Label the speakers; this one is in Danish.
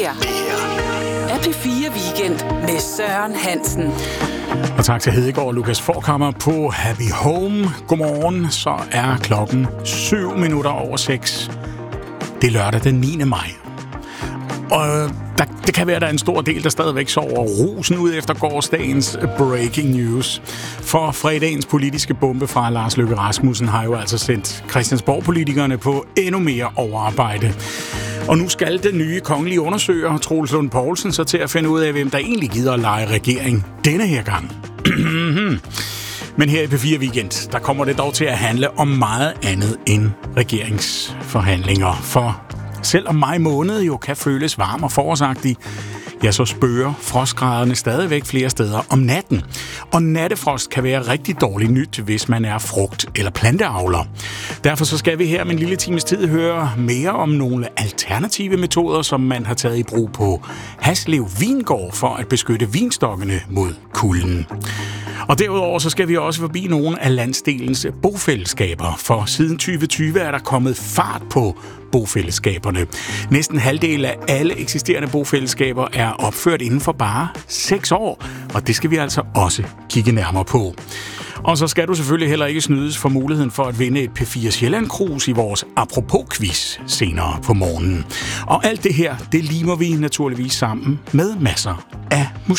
Speaker 1: er P4 Weekend med Søren Hansen.
Speaker 2: Og tak til Hedegaard og Lukas Forkammer på Happy Home. Godmorgen, så er klokken 7:07. Det er lørdag den 9. maj. Og det kan være, at der er en stor del, der stadigvæk sover rosen ud efter gårsdagens breaking news. For fredagens politiske bombe fra Lars Løkke Rasmussen har jo altså sendt Christiansborg-politikerne på endnu mere overarbejde. Og nu skal den nye kongelige undersøger, Troels Lund Poulsen, så til at finde ud af, hvem der egentlig gider at lege regering denne her gang. Men her i P4 Weekend, der kommer det dog til at handle om meget andet end regeringsforhandlinger. For selvom maj måned jo kan føles varm og forårsagtig, ja, så spøger frostgraderne stadigvæk flere steder om natten. Og nattefrost kan være rigtig dårligt nyt, hvis man er frugt- eller planteavler. Derfor så skal vi her med en lille times tid høre mere om nogle alternative metoder, som man har taget i brug på Haslev Vingård for at beskytte vinstokkene mod kulden. Og derudover så skal vi også forbi nogle af landsdelens bofællesskaber, for siden 2020 er der kommet fart på bofællesskaberne. Næsten halvdelen af alle eksisterende bofællesskaber er opført inden for bare 6 år, og det skal vi altså også kigge nærmere på. Og så skal du selvfølgelig heller ikke snydes for muligheden for at vinde et P4 Sjælland-krus i vores Apropos-quiz senere på morgenen. Og alt det her, det limer vi naturligvis sammen med masser af musik.